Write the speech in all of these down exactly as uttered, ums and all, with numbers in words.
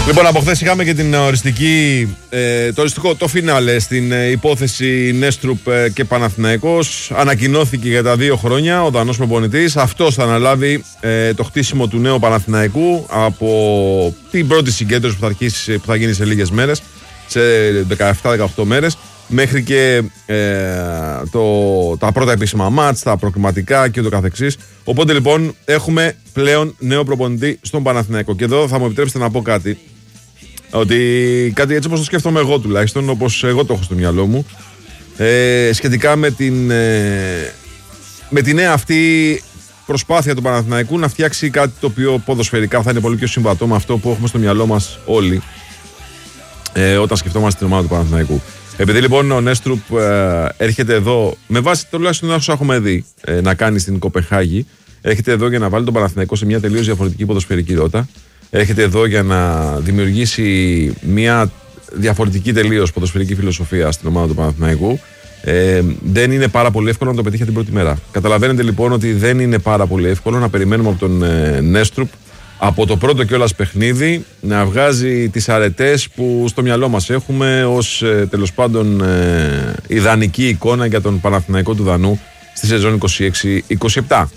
Λοιπόν, από χθες είχαμε και την οριστική, ε, το οριστικό, το φινάλε στην ε, υπόθεση Νέστρουπ ε, και Παναθηναϊκός. Ανακοινώθηκε για τα δύο χρόνια ο Δανός προπονητής. Αυτός θα αναλάβει ε, το χτίσιμο του νέου Παναθηναϊκού από την πρώτη συγκέντρωση που θα, αρχίσει, που θα γίνει σε λίγες μέρες, σε δεκαεπτά δεκαοκτώ μέρες, μέχρι και ε, το, τα πρώτα επίσημα μάτς, τα προκριματικά και ούτω καθεξής. Οπότε λοιπόν έχουμε πλέον νέο προπονητή στον Παναθηναϊκό. Και εδώ θα μου επιτρέψετε να πω κάτι. Ότι κάτι έτσι όπως το σκέφτομαι εγώ τουλάχιστον, όπως εγώ το έχω στο μυαλό μου, ε, σχετικά με την, ε, με την νέα αυτή προσπάθεια του Παναθηναϊκού να φτιάξει κάτι το οποίο ποδοσφαιρικά θα είναι πολύ πιο συμβατό με αυτό που έχουμε στο μυαλό μας όλοι ε, όταν σκεφτόμαστε την ομάδα του Παναθηναϊκού. Επειδή λοιπόν ο Νέστρουπ ε, έρχεται εδώ, με βάση τουλάχιστον όσο έχουμε δει ε, να κάνει στην Κοπενχάγη, έρχεται εδώ για να βάλει τον Παναθηναϊκό σε μια τελείως διαφορετική ποδοσφαιρική ρότα. Έρχεται εδώ για να δημιουργήσει μια διαφορετική τελείως ποδοσφαιρική φιλοσοφία στην ομάδα του Παναθηναϊκού. Ε, δεν είναι πάρα πολύ εύκολο να το πετύχει την πρώτη μέρα. Καταλαβαίνετε λοιπόν ότι δεν είναι πάρα πολύ εύκολο να περιμένουμε από τον ε, Νέστρουπ από το πρώτο κιόλας παιχνίδι να βγάζει τις αρετές που στο μυαλό μας έχουμε ως ε, τέλος πάντων ε, ιδανική εικόνα για τον Παναθηναϊκό του Δανού στη σεζόν είκοσι έξι είκοσι επτά.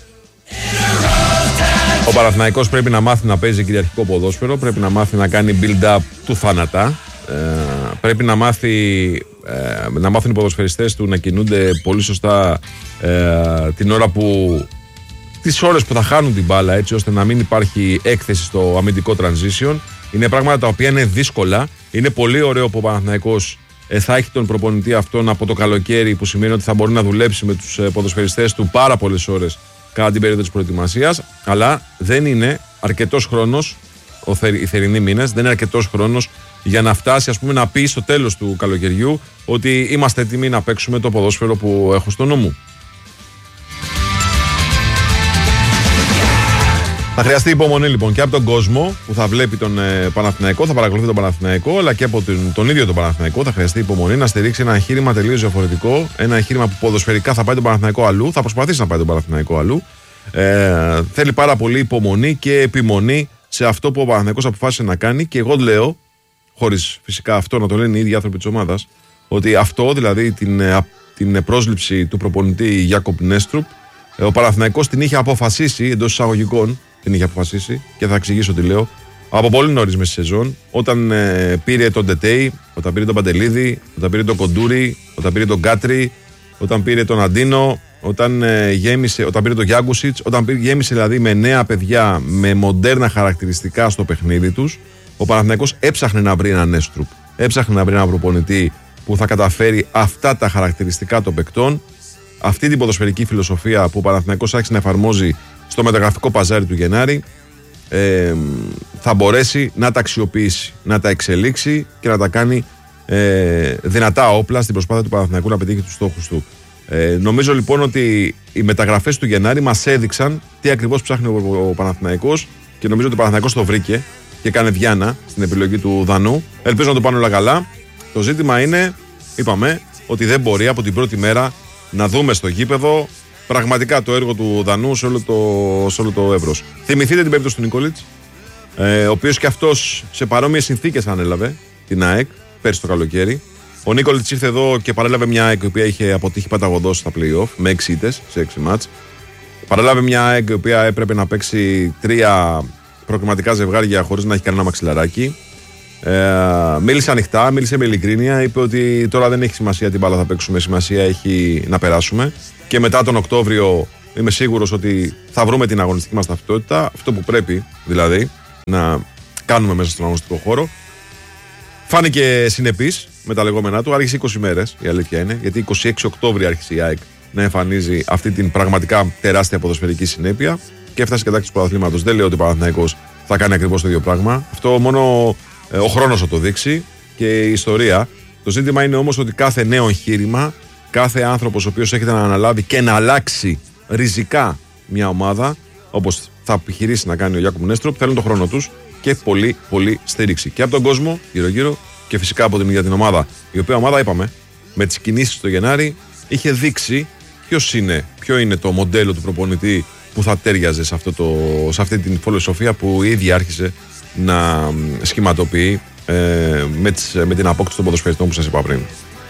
Ο Παναθηναϊκός πρέπει να μάθει να παίζει κυριαρχικό ποδόσφαιρο, πρέπει να μάθει να κάνει build-up του θάνατα, ε, πρέπει να μάθει ε, να μάθουν οι ποδοσφαιριστές του να κινούνται πολύ σωστά ε, την ώρα που, τις ώρες που θα χάνουν την μπάλα, έτσι ώστε να μην υπάρχει έκθεση στο αμυντικό transition. Είναι πράγματα τα οποία είναι δύσκολα. Είναι πολύ ωραίο που ο Παναθηναϊκός ε, θα έχει τον προπονητή αυτόν από το καλοκαίρι, που σημαίνει ότι θα μπορεί να δουλέψει με τους ε, ποδοσφαιριστές του πάρα πολλές ώρες κατά την περίοδο της προετοιμασίας, αλλά δεν είναι αρκετός χρόνος, οι θερινοί μήνες, δεν είναι αρκετός χρόνος για να φτάσει, ας πούμε, να πει στο τέλος του καλοκαιριού ότι είμαστε έτοιμοι να παίξουμε το ποδόσφαιρο που έχω στο νου μου. Θα χρειαστεί υπομονή λοιπόν και από τον κόσμο που θα βλέπει τον ε, Παναθηναϊκό, θα παρακολουθεί τον Παναθηναϊκό, αλλά και από τον, τον ίδιο τον Παναθηναϊκό. Θα χρειαστεί υπομονή να στηρίξει ένα εγχείρημα τελείως διαφορετικό. Ένα εγχείρημα που ποδοσφαιρικά θα πάει τον Παναθηναϊκό αλλού, θα προσπαθήσει να πάει τον Παναθηναϊκό αλλού. Ε, θέλει πάρα πολύ υπομονή και επιμονή σε αυτό που ο Παναθηναϊκός αποφάσισε να κάνει. Και εγώ λέω, χωρίς φυσικά αυτό να το λένε οι ίδιοι άνθρωποι της ομάδας, ότι αυτό, δηλαδή την, την πρόσληψη του προπονητή Γιάκοπ Νέστρουπ, ο Παναθηναϊκός την είχε αποφασίσει εντός εισαγωγικών. Την είχε αποφασίσει και θα εξηγήσω τι λέω. Από πολύ νωρίς μέσα στη σεζόν, όταν ε, πήρε τον Ντετέι, όταν πήρε τον Παντελίδη, όταν πήρε τον Κοντούρη, όταν πήρε τον Κάτρι, όταν πήρε τον Αντίνο, όταν, ε, γέμισε, όταν πήρε τον Γιάγκουσιτς, όταν πήρε, γέμισε δηλαδή με νέα παιδιά, με μοντέρνα χαρακτηριστικά στο παιχνίδι τους, ο Παναθηναϊκός έψαχνε να βρει έναν Νέστρουπ. Έψαχνε να βρει έναν προπονητή που θα καταφέρει αυτά τα χαρακτηριστικά των παικτών, αυτή την ποδοσφαιρική φιλοσοφία που ο Παναθηναϊκός άρχισε να εφαρμόζει στο μεταγραφικό παζάρι του Γενάρη, ε, θα μπορέσει να τα αξιοποιήσει, να τα εξελίξει και να τα κάνει ε, δυνατά όπλα στην προσπάθεια του Παναθηναϊκού να πετύχει τους στόχους του. Ε, νομίζω λοιπόν ότι οι μεταγραφές του Γενάρη μας έδειξαν τι ακριβώς ψάχνει ο, ο Παναθηναϊκός, και νομίζω ότι ο Παναθηναϊκός το βρήκε και έκανε διάνα στην επιλογή του Δανού. Ελπίζω να το πάνε όλα καλά. Το ζήτημα είναι, είπαμε, ότι δεν μπορεί από την πρώτη μέρα να δούμε στο γήπεδο πραγματικά το έργο του Δανού σε όλο το, σε όλο το εύρος. Θυμηθείτε την περίπτωση του Νίκολιτς, ε, ο οποίος και αυτός σε παρόμοιες συνθήκες ανέλαβε την ΑΕΚ πέρσι το καλοκαίρι. Ο Νίκολιτς ήρθε εδώ και παρέλαβε μια ΑΕΚ η οποία είχε αποτύχει παταγωδώς στα play-off με έξι ήττες σε έξι μάτς. Παρέλαβε μια ΑΕΚ η οποία έπρεπε να παίξει τρία προκριματικά ζευγάρια χωρίς να έχει κανένα μαξιλαράκι. Ε, μίλησε ανοιχτά, μίλησε με ειλικρίνεια, είπε ότι τώρα δεν έχει σημασία τι μπάλα θα παίξουμε, σημασία έχει να περάσουμε. Και μετά τον Οκτώβριο είμαι σίγουρος ότι θα βρούμε την αγωνιστική μας ταυτότητα, αυτό που πρέπει δηλαδή να κάνουμε μέσα στον αγωνιστικό χώρο. Φάνηκε συνεπής με τα λεγόμενά του, άρχισε είκοσι μέρες, η αλήθεια είναι, γιατί είκοσι έξι Οκτώβρη άρχισε η ΑΕΚ να εμφανίζει αυτή την πραγματικά τεράστια ποδοσφαιρική συνέπεια και έφτασε κατάκτηση του πρωταθλήματος. Δεν λέω ότι ο Παναθηναϊκός θα κάνει ακριβώς το ίδιο πράγμα. Αυτό μόνο ε, ο χρόνος θα το δείξει και η ιστορία. Το ζήτημα είναι όμως ότι κάθε νέο εγχείρημα, κάθε άνθρωπος ο οποίος έχετε να αναλάβει και να αλλάξει ριζικά μια ομάδα, όπως θα επιχειρήσει να κάνει ο Γιάκοπ Νέστρουπ, θέλουν τον χρόνο τους και πολύ πολύ στήριξη. Και από τον κόσμο γύρω-γύρω και φυσικά από την ίδια την ομάδα. Η οποία ομάδα, είπαμε, με τις κινήσεις του Γενάρη είχε δείξει ποιος είναι, ποιο είναι το μοντέλο του προπονητή που θα τέριαζε σε, αυτό το, σε αυτή την φιλοσοφία που η ίδια άρχισε να σχηματοποιεί ε, με, τις, με την απόκτηση των ποδοσφαιριστών που σας είπα πριν.